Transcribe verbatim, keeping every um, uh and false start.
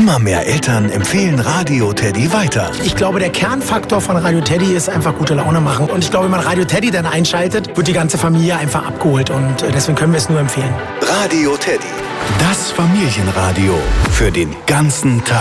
Immer mehr Eltern empfehlen Radio Teddy weiter. Ich glaube, der Kernfaktor von Radio Teddy ist einfach gute Laune machen. Und ich glaube, wenn man Radio Teddy dann einschaltet, wird die ganze Familie einfach abgeholt. Und deswegen können wir es nur empfehlen. Radio Teddy. Das Familienradio für den ganzen Tag.